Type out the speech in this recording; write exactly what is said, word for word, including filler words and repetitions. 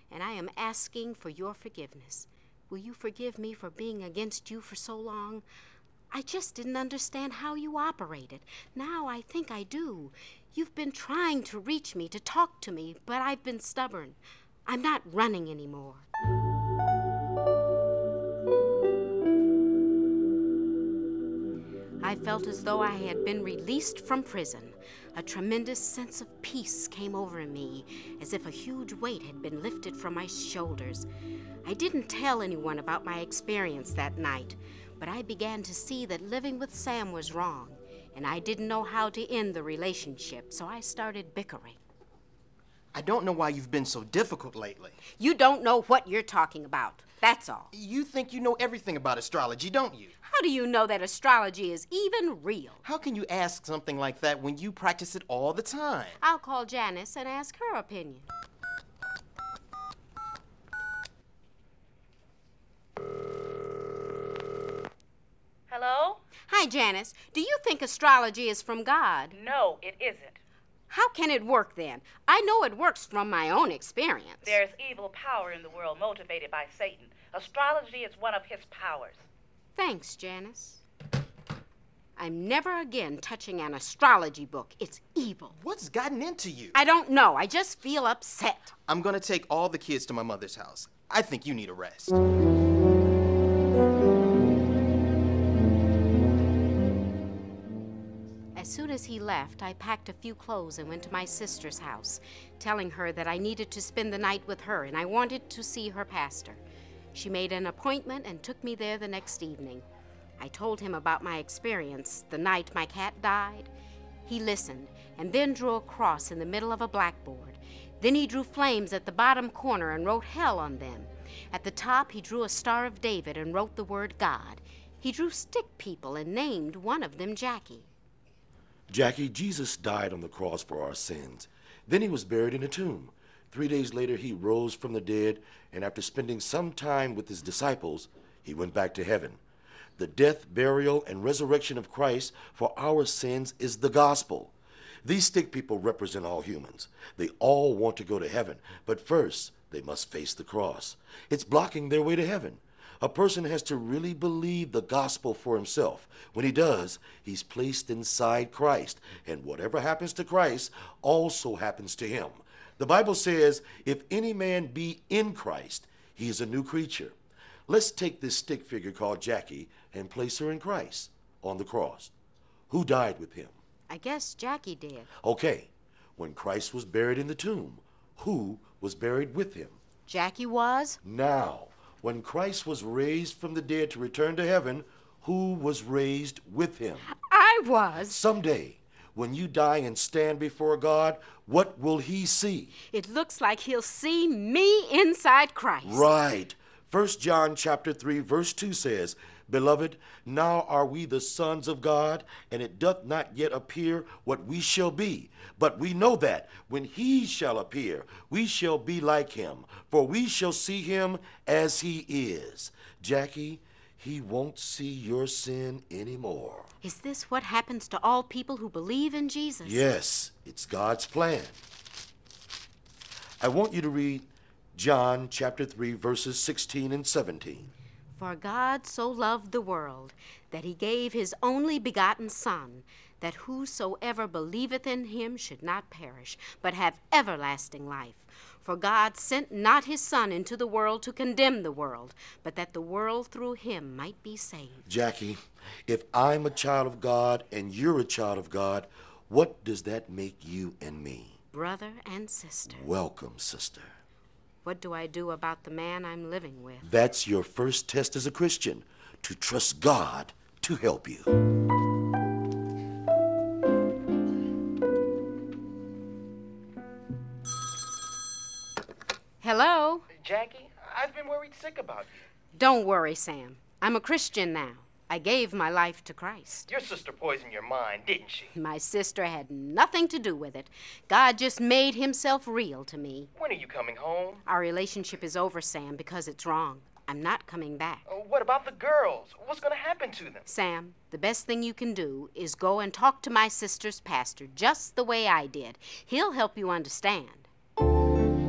and I am asking for your forgiveness. Will you forgive me for being against you for so long? I just didn't understand how you operated. Now I think I do. You've been trying to reach me, to talk to me, but I've been stubborn. I'm not running anymore. I felt as though I had been released from prison. A tremendous sense of peace came over me, as if a huge weight had been lifted from my shoulders. I didn't tell anyone about my experience that night, but I began to see that living with Sam was wrong, and I didn't know how to end the relationship, so I started bickering. I don't know why you've been so difficult lately. You don't know what you're talking about, that's all. You think you know everything about astrology, don't you? How do you know that astrology is even real? How can you ask something like that when you practice it all the time? I'll call Janice and ask her opinion. Hello? Hi, Janice. Do you think astrology is from God? No, it isn't. How can it work then? I know it works from my own experience. There's evil power in the world motivated by Satan. Astrology is one of his powers. Thanks, Janice. I'm never again touching an astrology book. It's evil. What's gotten into you? I don't know. I just feel upset. I'm gonna take all the kids to my mother's house. I think you need a rest. As soon as he left, I packed a few clothes and went to my sister's house, telling her that I needed to spend the night with her and I wanted to see her pastor. She made an appointment and took me there the next evening. I told him about my experience the night my cat died. He listened and then drew a cross in the middle of a blackboard. Then he drew flames at the bottom corner and wrote hell on them. At the top, he drew a Star of David and wrote the word God. He drew stick people and named one of them Jackie. Jackie, Jesus died on the cross for our sins. Then he was buried in a tomb. Three days later, he rose from the dead, and after spending some time with his disciples, he went back to heaven. The death, burial, and resurrection of Christ for our sins is the gospel. These stick people represent all humans. They all want to go to heaven, but first, they must face the cross. It's blocking their way to heaven. A person has to really believe the gospel for himself. When he does, he's placed inside Christ, and whatever happens to Christ also happens to him. The Bible says, if any man be in Christ, he is a new creature. Let's take this stick figure called Jackie and place her in Christ on the cross. Who died with him? I guess Jackie did. Okay, when Christ was buried in the tomb, who was buried with him? Jackie was? Now, when Christ was raised from the dead to return to heaven, who was raised with him? I was. Someday, when you die and stand before God, what will he see? It looks like he'll see me inside Christ. Right. First John chapter three, verse two says, Beloved, now are we the sons of God, and it doth not yet appear what we shall be. But we know that when he shall appear, we shall be like him, for we shall see him as he is. Jackie, he won't see your sin anymore. Is this what happens to all people who believe in Jesus? Yes, it's God's plan. I want you to read John chapter three, verses sixteen and seventeen. For God so loved the world, that he gave his only begotten Son, that whosoever believeth in him should not perish, but have everlasting life. For God sent not his Son into the world to condemn the world, but that the world through him might be saved. Jackie, if I'm a child of God and you're a child of God, what does that make you and me? Brother and sister. Welcome, sister. What do I do about the man I'm living with? That's your first test as a Christian, to trust God to help you. Hello? Jackie, I've been worried sick about you. Don't worry, Sam. I'm a Christian now. I gave my life to Christ. Your sister poisoned your mind, didn't she? My sister had nothing to do with it. God just made himself real to me. When are you coming home? Our relationship is over, Sam, because it's wrong. I'm not coming back. Uh, what about the girls? What's going to happen to them? Sam, the best thing you can do is go and talk to my sister's pastor just the way I did. He'll help you understand.